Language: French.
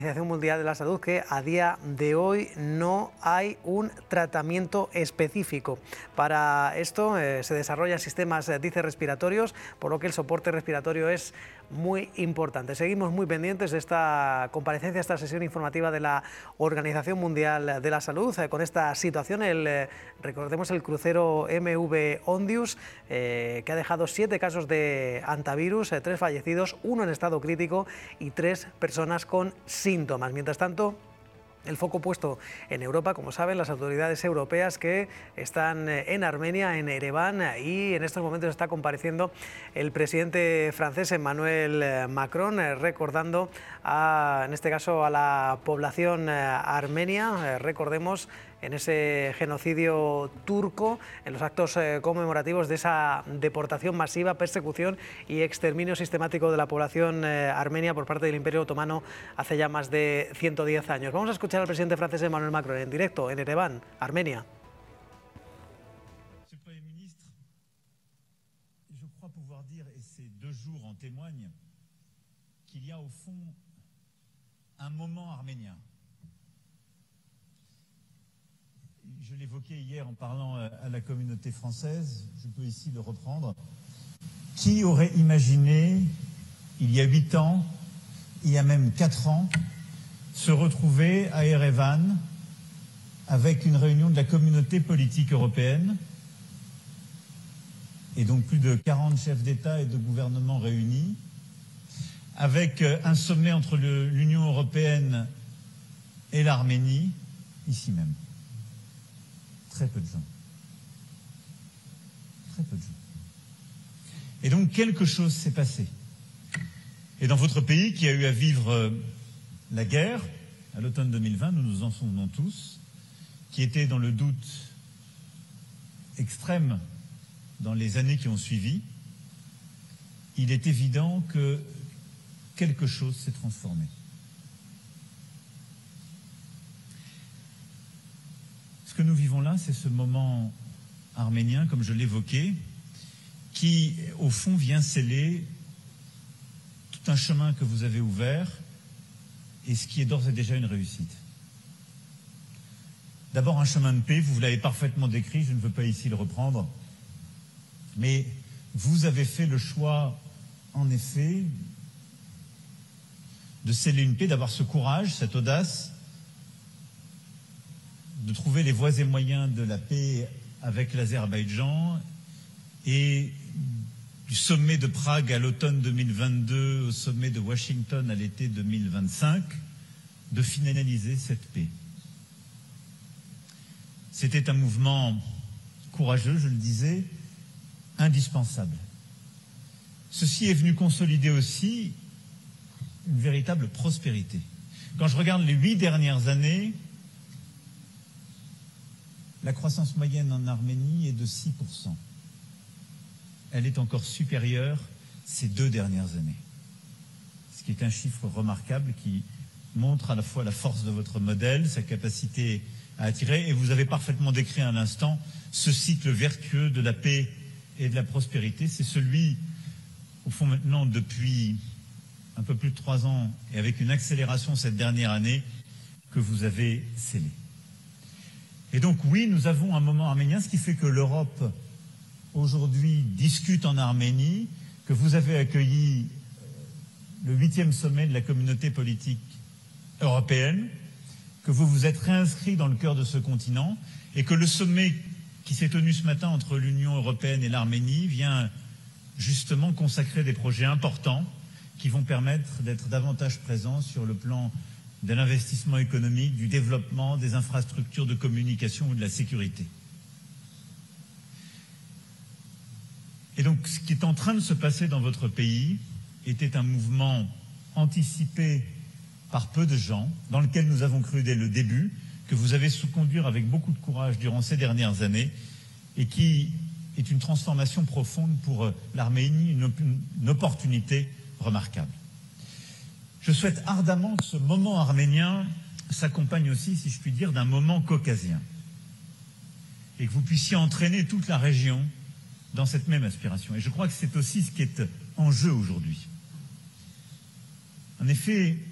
Organización Mundial de la Salud que a día de hoy no hay un tratamiento específico. Para esto se desarrollan sistemas, dice, respiratorios, por lo que el soporte respiratorio es muy importante. Seguimos muy pendientes de esta comparecencia, esta sesión informativa de la Organización Mundial de la Salud con esta situación. Recordemos el crucero MV Ondius, que ha dejado 7 casos de antivirus, 3 fallecidos, 1 en estado crítico y 3 personas con síntomas. Mientras tanto, el foco puesto en Europa, como saben, las autoridades europeas que están en Armenia, en Ereván, y en estos momentos está compareciendo el presidente francés Emmanuel Macron, recordando en este caso a la población armenia, recordemos, en ese genocidio turco, en los actos conmemorativos de esa deportación masiva, persecución y exterminio sistemático de la población armenia por parte del Imperio Otomano hace ya más de 110 años. Vamos a escuchar al presidente francés Emmanuel Macron en directo en Ereván, Armenia. Monsieur le Premier ministre, je crois pouvoir dire, et ces 2 jours en témoignent, qu'il y a au fond un moment arménien. Je l'évoquais hier en parlant à la communauté française, je peux ici le reprendre. Qui aurait imaginé, il y a 8 ans, il y a même 4 ans, se retrouver à Erevan avec une réunion de la communauté politique européenne et donc plus de 40 chefs d'État et de gouvernement réunis, avec un sommet entre l'Union européenne et l'Arménie, ici même. Très peu de gens. Très peu de gens. Et donc quelque chose s'est passé. Et dans votre pays qui a eu à vivre la guerre, à l'automne 2020, nous nous en souvenons tous, qui était dans le doute extrême dans les années qui ont suivi, il est évident que quelque chose s'est transformé. Ce que nous vivons là, c'est ce moment arménien, comme je l'évoquais, qui, au fond, vient sceller tout un chemin que vous avez ouvert et ce qui est d'ores et déjà une réussite. D'abord, un chemin de paix, vous l'avez parfaitement décrit, je ne veux pas ici le reprendre, mais vous avez fait le choix, en effet, de sceller une paix, d'avoir ce courage, cette audace, de trouver les voies et moyens de la paix avec l'Azerbaïdjan et du sommet de Prague à l'automne 2022 au sommet de Washington à l'été 2025, de finaliser cette paix. C'était un mouvement courageux, je le disais, indispensable. Ceci est venu consolider aussi une véritable prospérité. Quand je regarde les 8 dernières années, la croissance moyenne en Arménie est de 6%. Elle est encore supérieure ces 2 dernières années. Ce qui est un chiffre remarquable qui montre à la fois la force de votre modèle, sa capacité à attirer, et vous avez parfaitement décrit à l'instant ce cycle vertueux de la paix et de la prospérité. C'est celui, au fond maintenant, depuis un peu plus de 3 ans, et avec une accélération cette dernière année, que vous avez scellé. Et donc oui, nous avons un moment arménien, ce qui fait que l'Europe aujourd'hui discute en Arménie, que vous avez accueilli le 8e sommet de la communauté politique européenne, que vous vous êtes réinscrit dans le cœur de ce continent et que le sommet qui s'est tenu ce matin entre l'Union européenne et l'Arménie vient justement consacrer des projets importants qui vont permettre d'être davantage présents sur le plan de l'investissement économique, du développement, des infrastructures de communication ou de la sécurité. Et donc, ce qui est en train de se passer dans votre pays était un mouvement anticipé par peu de gens, dans lequel nous avons cru dès le début, que vous avez su conduire avec beaucoup de courage durant ces dernières années, et qui est une transformation profonde pour l'Arménie, une opportunité remarquable. Je souhaite ardemment que ce moment arménien s'accompagne aussi, si je puis dire, d'un moment caucasien, et que vous puissiez entraîner toute la région dans cette même aspiration. Et je crois que c'est aussi ce qui est en jeu aujourd'hui. En effet,